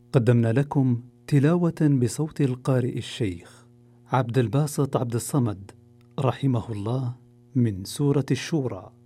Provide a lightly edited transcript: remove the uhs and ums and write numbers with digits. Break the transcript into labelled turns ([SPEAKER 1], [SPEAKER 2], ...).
[SPEAKER 1] قدمنا لكم تلاوة بصوت القارئ الشيخ عبد الباسط عبد الصمد رحمه الله من سورة الشورى.